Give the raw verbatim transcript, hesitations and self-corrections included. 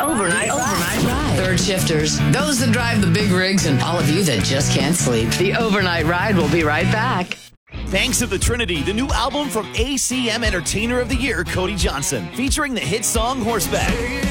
overnight, overnight ride. Third shifters, those that drive the big rigs, and all of you that just can't sleep. The overnight ride will be right back. Banks of the Trinity, the new album from A C M Entertainer of the Year, Cody Johnson, featuring the hit song Horseback.